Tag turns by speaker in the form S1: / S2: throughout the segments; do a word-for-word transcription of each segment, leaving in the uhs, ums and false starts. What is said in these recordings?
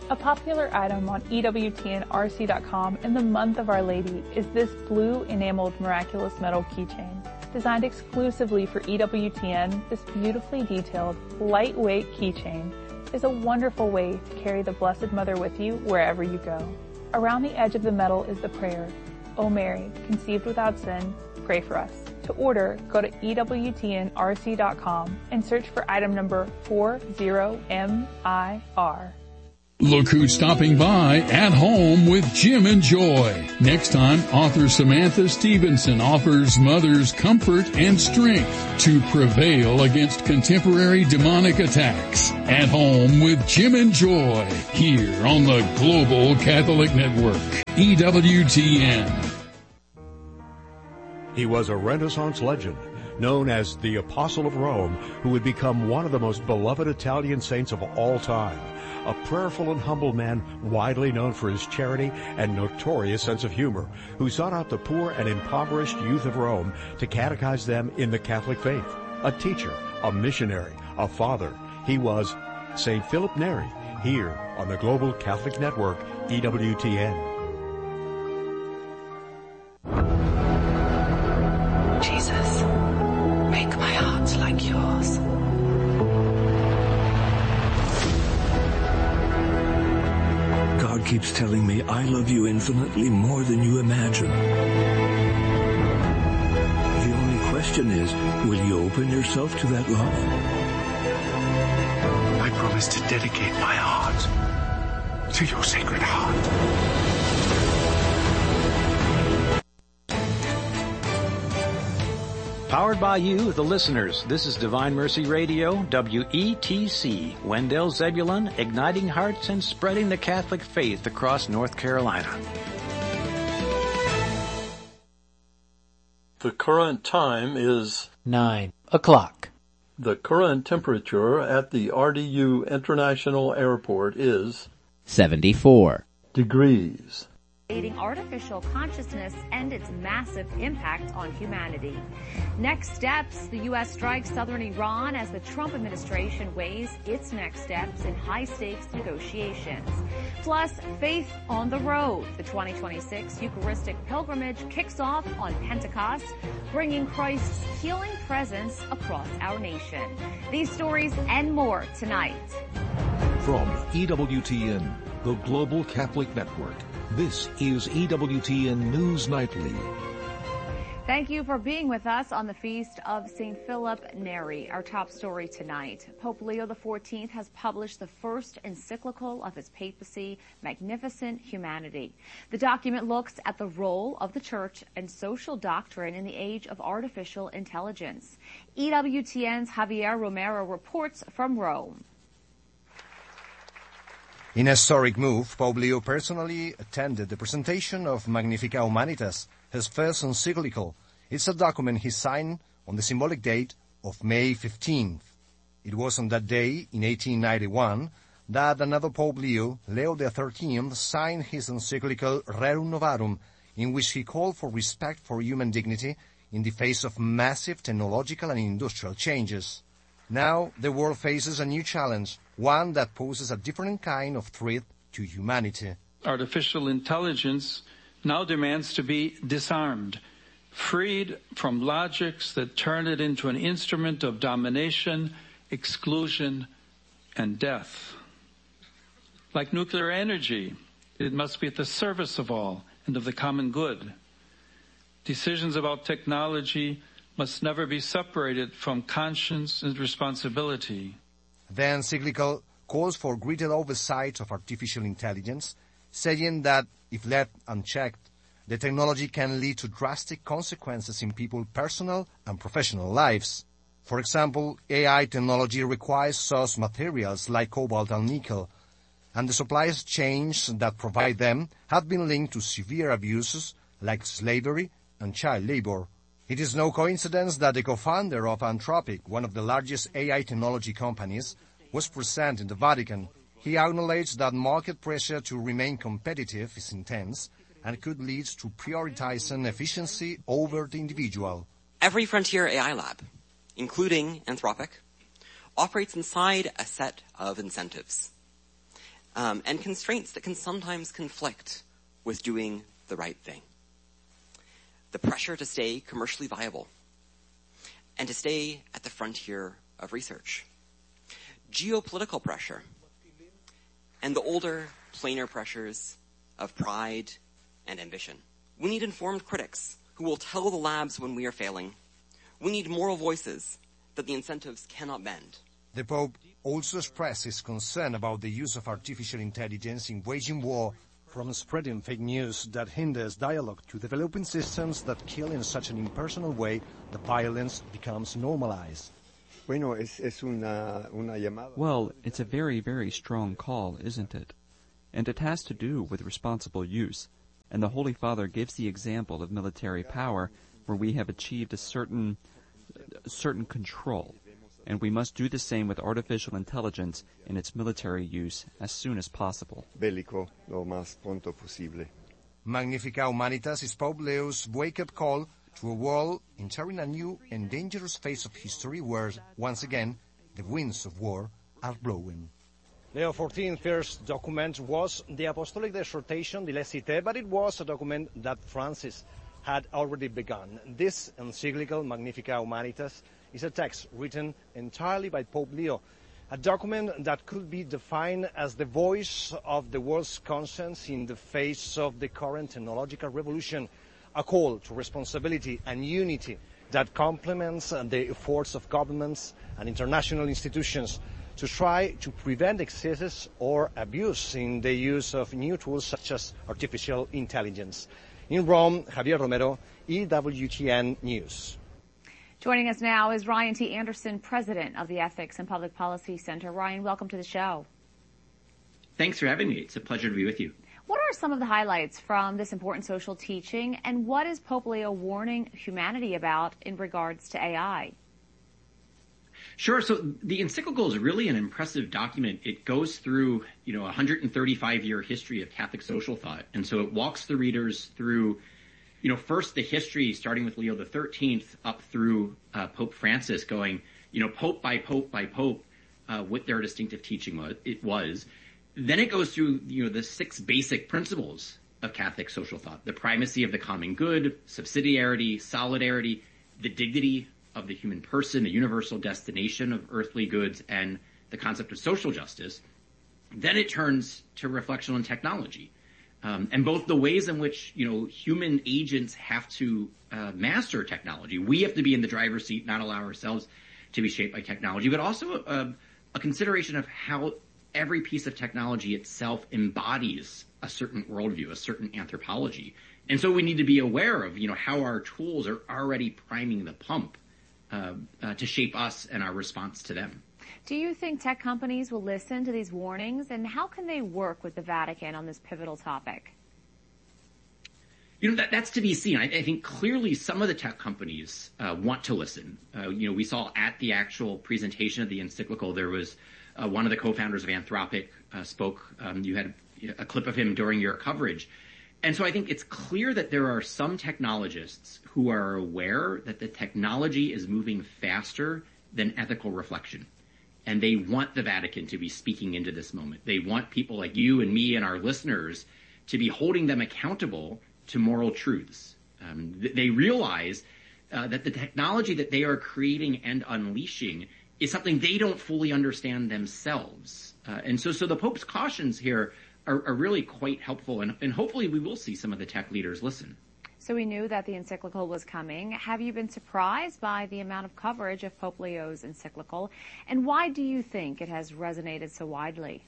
S1: A popular item on E W T N R C dot com in the month of Our Lady is this blue enameled miraculous metal keychain. Designed exclusively for E W T N, this beautifully detailed, lightweight keychain is a wonderful way to carry the Blessed Mother with you wherever you go. Around the edge of the metal is the prayer, O Mary, conceived without sin, pray for us. To order, go to E W T N R C dot com and search for item number four zero M I R.
S2: Look who's stopping by At Home with Jim and Joy. Next time, author Samantha Stevenson offers mothers comfort and strength to prevail against contemporary demonic attacks. At Home with Jim and Joy, here on the Global Catholic Network, E W T N.
S3: He was a Renaissance legend, known as the Apostle of Rome, who would become one of the most beloved Italian saints of all time. A prayerful and humble man, widely known for his charity and notorious sense of humor, who sought out the poor and impoverished youth of Rome to catechize them in the Catholic faith. A teacher, a missionary, a father. He was Saint Philip Neri, here on the Global Catholic Network, E W T N.
S4: Jesus, make my heart like yours.
S5: God keeps telling me I love you infinitely more than you imagine. The only question is, will you open yourself to that love?
S6: I promise to dedicate my heart to your sacred heart.
S7: Powered by you, the listeners. This is Divine Mercy Radio, W E T C, Wendell Zebulon, igniting hearts and spreading the Catholic faith across North Carolina.
S8: The current time is
S9: nine o'clock.
S8: The current temperature at the R D U International Airport is
S9: seventy-four
S8: degrees.
S10: Artificial consciousness and its massive impact on humanity. Next steps, the U S strikes southern Iran as the Trump administration weighs its next steps in high-stakes negotiations. Plus, faith on the road. The twenty twenty-six Eucharistic pilgrimage kicks off on Pentecost, bringing Christ's healing presence across our nation. These stories and more tonight.
S11: From E W T N, the Global Catholic Network, this is E W T N News Nightly.
S10: Thank you for being with us on the feast of Saint Philip Neri. Our top story tonight. Pope Leo the fourteenth has published the first encyclical of his papacy, Magnificent Humanity. The document looks at the role of the Church and social doctrine in the age of artificial intelligence. E W T N's Javier Romero reports from Rome.
S12: In a historic move, Pope Leo personally attended the presentation of Magnificat Humanitas, his first encyclical. It's a document he signed on the symbolic date of May fifteenth. It was on that day, in eighteen ninety-one, that another Pope Leo, Leo the thirteenth, signed his encyclical Rerum Novarum, in which he called for respect for human dignity in the face of massive technological and industrial changes. Now, the world faces a new challenge, one that poses a different kind of threat to humanity.
S13: Artificial intelligence now demands to be disarmed, freed from logics that turn it into an instrument of domination, exclusion, and death. Like nuclear energy, it must be at the service of all and of the common good. Decisions about technology must never be separated from conscience and responsibility.
S12: The encyclical calls for greater oversight of artificial intelligence, saying that if left unchecked, the technology can lead to drastic consequences in people's personal and professional lives. For example, A I technology requires source materials like cobalt and nickel, and the supply chains that provide them have been linked to severe abuses like slavery and child labor. It is no coincidence that the co-founder of Anthropic, one of the largest A I technology companies, was present in the Vatican. He acknowledged that market pressure to remain competitive is intense and could lead to prioritizing efficiency over the individual.
S14: Every frontier A I lab, including Anthropic, operates inside a set of incentives. um, and constraints that can sometimes conflict with doing the right thing. The pressure to stay commercially viable and to stay at the frontier of research. Geopolitical pressure and the older, plainer pressures of pride and ambition. We need informed critics who will tell the labs when we are failing. We need moral voices that the incentives cannot bend.
S12: The Pope also expressed his concern about the use of artificial intelligence in waging war, from spreading fake news that hinders dialogue to developing systems that kill in such an impersonal way that violence becomes normalized.
S15: Well, it's a very, very strong call, isn't it? And it has to do with responsible use. And the Holy Father gives the example of military power where we have achieved a certain, a certain control. And we must do the same with artificial intelligence in its military use as soon as possible.
S12: Magnificat Humanitas is Pope Leo's wake-up call to a world entering a new and dangerous phase of history where, once again, the winds of war are blowing. Leo the fourteenth's first document was the Apostolic Exhortation de Laicite, but it was a document that Francis had already begun. This encyclical, Magnificat Humanitas, is a text written entirely by Pope Leo, a document that could be defined as the voice of the world's conscience in the face of the current technological revolution, a call to responsibility and unity that complements the efforts of governments and international institutions to try to prevent excesses or abuse in the use of new tools such as artificial intelligence. In Rome, Javier Romero, E W T N News.
S10: Joining us now is Ryan T. Anderson, president of the Ethics and Public Policy Center. Ryan, welcome to the show.
S16: Thanks for having me. It's a pleasure to be with you.
S10: What are some of the highlights from this important social teaching, and what is Pope Leo warning humanity about in regards to A I?
S16: Sure. So the encyclical is really an impressive document. It goes through, you know, a one hundred thirty-five year history of Catholic social thought. And so it walks the readers through, you know, first the history starting with Leo the thirteenth up through uh, Pope Francis, going, you know, Pope by Pope by Pope, uh, what their distinctive teaching was. It was. Then it goes through, you know, the six basic principles of Catholic social thought: the primacy of the common good, subsidiarity, solidarity, the dignity of the human person, the universal destination of earthly goods, and the concept of social justice. Then it turns to reflection on technology, um, and both the ways in which, you know, human agents have to uh, master technology. We have to be in the driver's seat, not allow ourselves to be shaped by technology, but also a, a consideration of how every piece of technology itself embodies a certain worldview, a certain anthropology. And so we need to be aware of, you know, how our tools are already priming the pump uh, uh, to shape us and our response to them.
S10: Do you think tech companies will listen to these warnings, and how can they work with the Vatican on this pivotal topic?
S16: You know, that, that's to be seen. I, I think clearly some of the tech companies uh, want to listen. Uh, you know, we saw at the actual presentation of the encyclical, there was uh, one of the co-founders of Anthropic uh, spoke. Um, you had a, a clip of him during your coverage. And so I think it's clear that there are some technologists who are aware that the technology is moving faster than ethical reflection. And they want the Vatican to be speaking into this moment. They want people like you and me and our listeners to be holding them accountable to moral truths. Um, they realize uh, that the technology that they are creating and unleashing is something they don't fully understand themselves. Uh, and so, so the Pope's cautions here are, are really quite helpful, and, and hopefully we will see some of the tech leaders listen.
S10: So we knew that the encyclical was coming. Have you been surprised by the amount of coverage of Pope Leo's encyclical? And why do you think it has resonated so widely?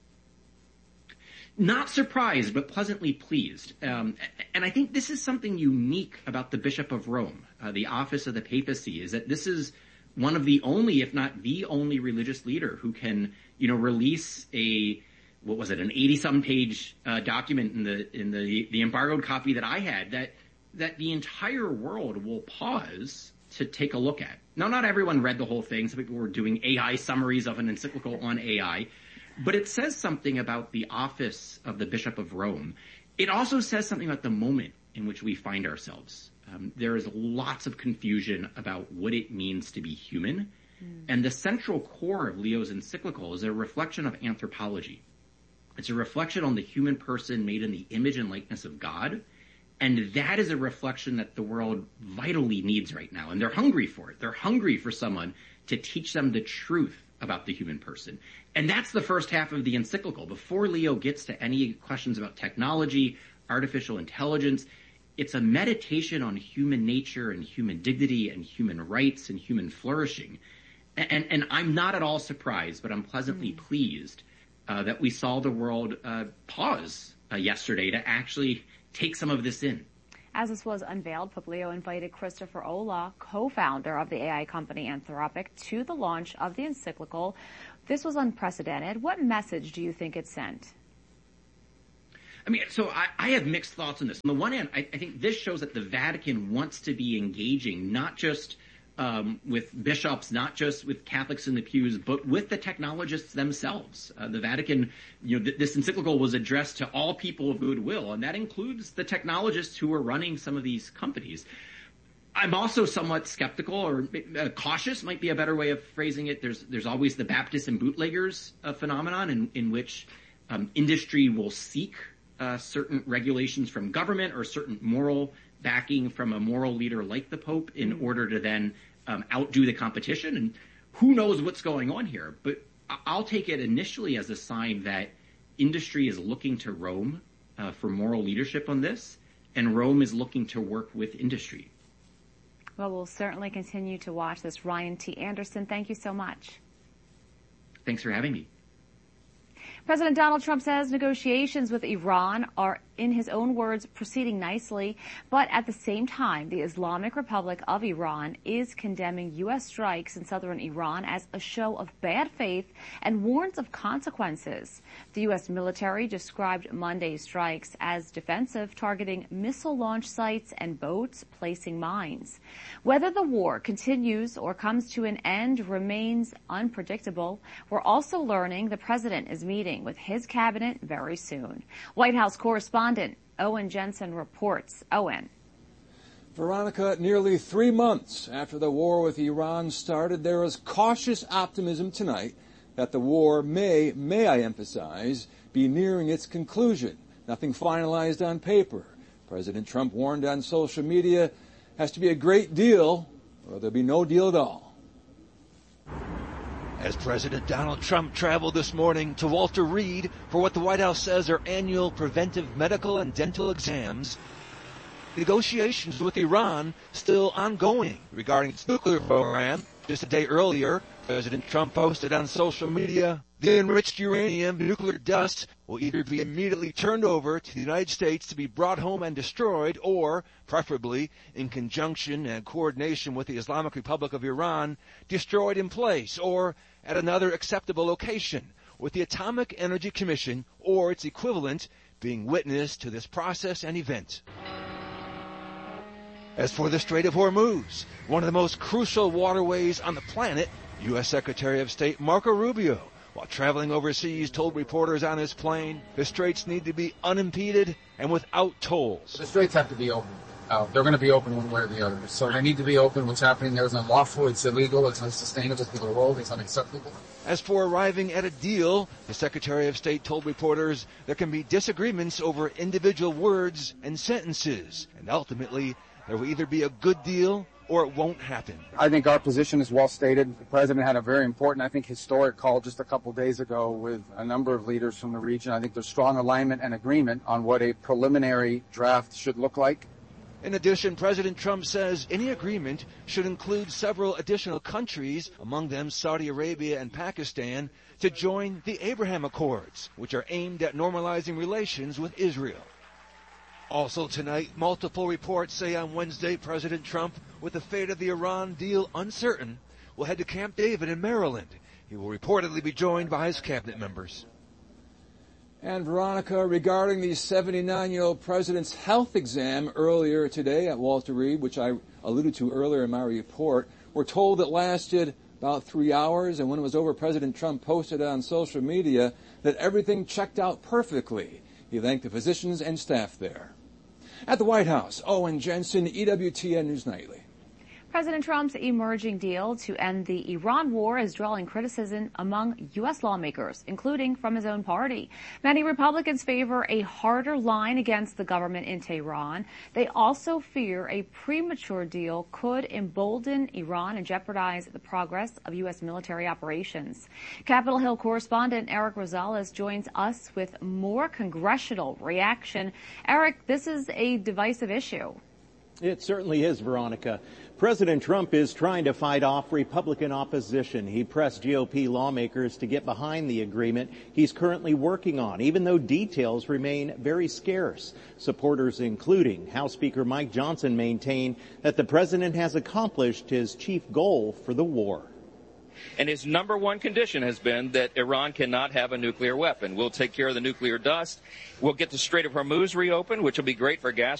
S16: Not surprised, but pleasantly pleased. Um, and I think this is something unique about the Bishop of Rome, uh, the office of the papacy, is that this is one of the only, if not the only religious leader who can, you know, release a, what was it, an eighty-some page uh, document in the in the the embargoed copy that I had that that the entire world will pause to take a look at. Now, not everyone read the whole thing. Some people were doing A I summaries of an encyclical on A I. But it says something about the office of the Bishop of Rome. It also says something about the moment in which we find ourselves. Um, there is lots of confusion about what it means to be human. Mm. And the central core of Leo's encyclical is a reflection of anthropology. It's a reflection on the human person made in the image and likeness of God. And that is a reflection that the world vitally needs right now. And they're hungry for it. They're hungry for someone to teach them the truth about the human person. And that's the first half of the encyclical. Before Leo gets to any questions about technology, artificial intelligence, it's a meditation on human nature and human dignity and human rights and human flourishing. And, and, and I'm not at all surprised, but I'm pleasantly mm. pleased uh, that we saw the world uh, pause uh, yesterday to actually take some of this in.
S10: As this was unveiled, Pope Leo invited Christopher Olah, co-founder of the A I company Anthropic, to the launch of the encyclical. This was unprecedented. What message do you think it sent?
S16: I mean, so I, I have mixed thoughts on this. On the one hand, I, I think this shows that the Vatican wants to be engaging, not just um, with bishops, not just with Catholics in the pews, but with the technologists themselves. Uh, the Vatican, you know, th- this encyclical was addressed to all people of goodwill, and that includes the technologists who are running some of these companies. I'm also somewhat skeptical, or uh, cautious might be a better way of phrasing it. There's there's always the Baptists and bootleggers uh, phenomenon in, in which um, industry will seek uh, certain regulations from government or certain moral backing from a moral leader like the Pope in mm-hmm. order to then um, outdo the competition. And who knows what's going on here. But I'll take it initially as a sign that industry is looking to Rome uh, for moral leadership on this, and Rome is looking to work with industry.
S10: Well, we'll certainly continue to watch this. Ryan T. Anderson, thank you so much.
S16: Thanks for having me.
S10: President Donald Trump says negotiations with Iran are, in his own words, proceeding nicely. But at the same time, the Islamic Republic of Iran is condemning U S strikes in southern Iran as a show of bad faith and warns of consequences. The U S military described Monday's strikes as defensive, targeting missile launch sites and boats placing mines. Whether the war continues or comes to an end remains unpredictable. We're also learning the president is meeting with his cabinet very soon. White House correspondent Owen Jensen reports. Owen.
S17: Veronica, nearly three months after the war with Iran started, there is cautious optimism tonight that the war may, may I emphasize, be nearing its conclusion. Nothing finalized on paper. President Trump warned on social media, has to be a great deal or there'll be no deal at all.
S18: As President Donald Trump traveled this morning to Walter Reed for what the White House says are annual preventive medical and dental exams, negotiations with Iran still ongoing regarding its nuclear program. Just a day earlier, President Trump posted on social media, the enriched uranium nuclear dust will either be immediately turned over to the United States to be brought home and destroyed, or, preferably in conjunction and coordination with the Islamic Republic of Iran, destroyed in place or at another acceptable location, with the Atomic Energy Commission or its equivalent being witness to this process and event. As for the Strait of Hormuz, one of the most crucial waterways on the planet, U S Secretary of State Marco Rubio, while traveling overseas, told reporters on his plane the straits need to be unimpeded and without tolls.
S19: The straits have to be open. Uh, they're going to be open one way or the other. So they need to be open. What's happening there is unlawful, it's illegal, it's unsustainable for the world, it's unacceptable.
S18: As for arriving at a deal, the Secretary of State told reporters there can be disagreements over individual words and sentences, and ultimately there will either be a good deal or it won't happen.
S19: I think our position is well stated. The president had a very important, I think, historic call just a couple days ago with a number of leaders from the region. I think there's strong alignment and agreement on what a preliminary draft should look like.
S18: In addition, President Trump says any agreement should include several additional countries, among them Saudi Arabia and Pakistan, to join the Abraham Accords, which are aimed at normalizing relations with Israel. Also tonight, multiple reports say on Wednesday President Trump, with the fate of the Iran deal uncertain, will head to Camp David in Maryland. He will reportedly be joined by his cabinet members.
S17: And Veronica, regarding the seventy-nine-year-old president's health exam earlier today at Walter Reed, which I alluded to earlier in my report, we're told it lasted about three hours, and when it was over, President Trump posted on social media that everything checked out perfectly. He thanked the physicians and staff there. At the White House, Owen Jensen, E W T N News Nightly.
S10: President Trump's emerging deal to end the Iran war is drawing criticism among U S lawmakers, including from his own party. Many Republicans favor a harder line against the government in Tehran. They also fear a premature deal could embolden Iran and jeopardize the progress of U S military operations. Capitol Hill correspondent Eric Rosales joins us with more congressional reaction. Eric, this is a divisive issue.
S20: It certainly is, Veronica. President Trump is trying to fight off Republican opposition. He pressed G O P lawmakers to get behind the agreement he's currently working on, even though details remain very scarce. Supporters, including House Speaker Mike Johnson, maintain that the president has accomplished his chief goal for the war.
S21: And his number one condition has been that Iran cannot have a nuclear weapon. We'll take care of the nuclear dust. We'll get the Strait of Hormuz reopened, which will be great for gas